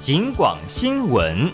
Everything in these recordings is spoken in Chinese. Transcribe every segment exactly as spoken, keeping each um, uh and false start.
警广新闻。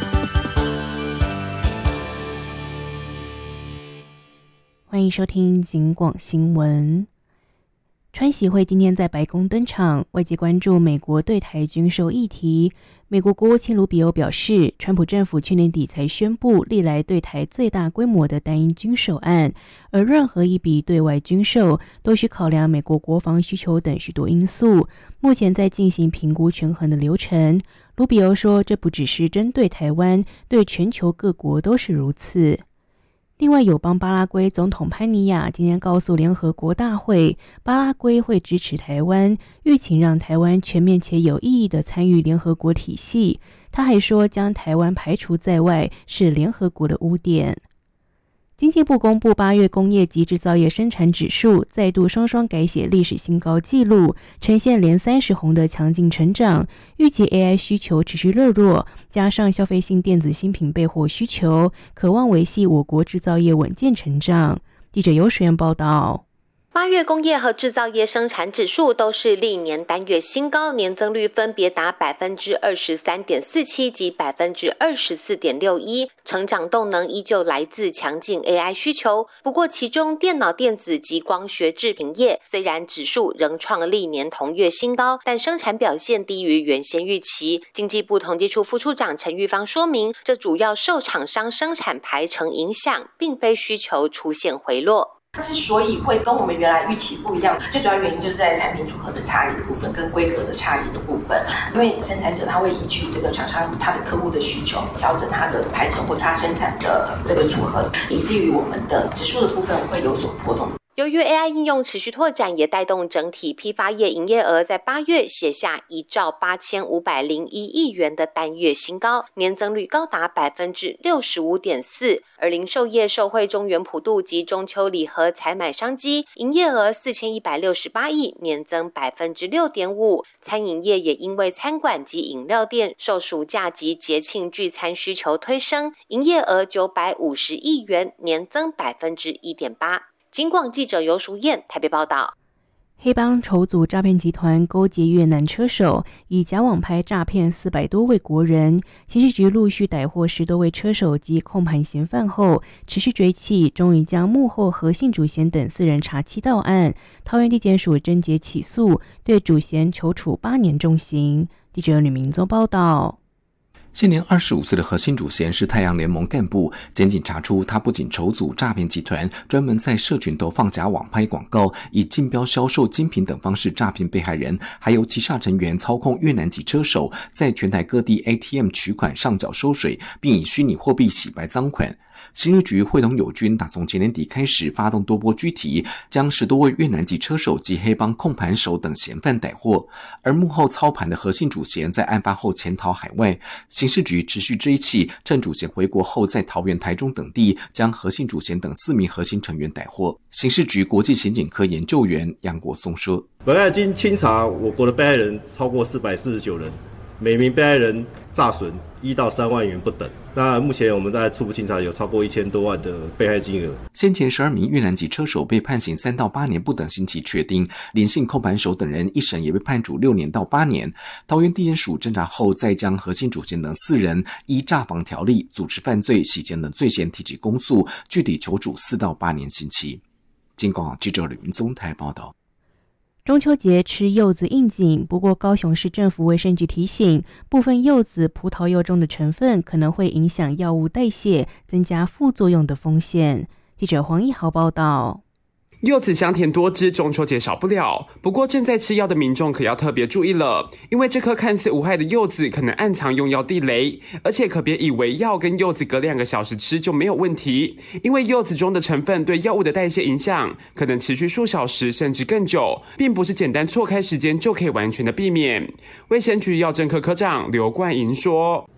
欢迎收听警广新闻。川习会今天在白宫登场，外界关注美国对台军售议题。美国国务卿卢比欧表示，川普政府去年底才宣布历来对台最大规模的单一军售案，而任何一笔对外军售都需考量美国国防需求等许多因素，目前在进行评估权衡的流程。卢比欧说，这不只是针对台湾，对全球各国都是如此。另外，友邦巴拉圭总统潘尼亚今天告诉联合国大会，巴拉圭会支持台湾，欲请让台湾全面且有意义地参与联合国体系。他还说，将台湾排除在外是联合国的污点。经济部公布八月工业及制造业生产指数再度双双改写历史新高纪录，呈现连三十红的强劲成长。预计 A I 需求持续热络，加上消费性电子新品备货需求，可望维系我国制造业稳健成长。记者尤水燕报道。 八月工业和制造业生产指数都是历年单月新高，年增率分别达 百分之二十三点四七 及 百分之二十四点六一， 成长动能依旧来自强劲 A I 需求。不过其中电脑电子及光学制品业虽然指数仍创历年同月新高，但生产表现低于原先预期。经济部统计处副处长陈玉芳说明，这主要受厂商生产排程影响，并非需求出现回落。 之所以会跟我们原来预期不一样，最主要原因就是在产品组合的差异的部分跟规格的差异的部分。因为生产者他会依据这个厂商他的客户的需求，调整他的排程或他生产的这个组合，以至于我们的指数的部分会有所波动。 由于 A I 应用持续拓展，也带动整体批发业营业额在八月写下一兆八千五百零一亿元的单月新高，年增率高达 百分之六十五点四。而零售业受惠中元普渡及中秋礼盒采买商机，营业额四千一百六十八亿，年增 百分之六点五。餐饮业也因为餐馆及饮料店受暑假及节庆聚餐需求推升，营业额九百五十亿元，年增 百分之一点八。警广记者尤淑燕台北报道。 黑帮筹组诈骗集团勾结越南车手，以假网拍诈骗四百多位国人。刑事局陆续逮获十多位车手及控盘嫌犯后，持续追缉，终于将幕后何姓主嫌等四人查缉到案。桃园地检署侦结起诉，对主嫌求处八年重刑。记者吕明宗报道。 现年二十五岁的何姓主嫌是太阳联盟干部，检警查出他不仅筹组诈骗集团，专门在社群投放假网拍广告，以竞标销售精品等方式诈骗被害人，还有旗下成员操控越南籍车手，在全台各地 A T M 取款上缴收水，并以虚拟货币洗白赃款。刑事局会同友军打从前年底开始发动多波拘提，将十多位越南籍车手及黑帮控盘手等嫌犯逮获，而幕后操盘的何姓主嫌在案发后潜逃海外，刑事局持续追缉，趁主嫌回国后在桃园、台中等地将何姓主嫌等四名核心成员逮获。刑事局国际刑警科研究员杨国松说， 本案经清查，我国的被害人超过四百四十九人，每名被害人诈损一到三万元不等。那目前我们在初步清查有超过一千多万的被害金额。 先前十二名越南籍车手被判刑三到八年不等刑期确定，林姓控盘手等人一审也被判处六年到八年。桃园地检署侦查后，再将核心主嫌等四人依诈防条例、组织犯罪、洗钱等罪嫌提起公诉，具体求处四到八年刑期。警广记者吕明宗台报道。 中秋节吃柚子应景，不过高雄市政府卫生局提醒，部分柚子、葡萄柚中的成分可能会影响药物代谢，增加副作用的风险。记者黄一豪报道。 柚子香甜多汁，中秋节少不了。不过正在吃药的民众可要特别注意了，因为这颗看似无害的柚子可能暗藏用药地雷，而且可别以为药跟柚子隔两个小时吃就没有问题，因为柚子中的成分对药物的代谢影响可能持续数小时甚至更久，并不是简单错开时间就可以完全的避免。卫生局药政科科长刘冠莹说，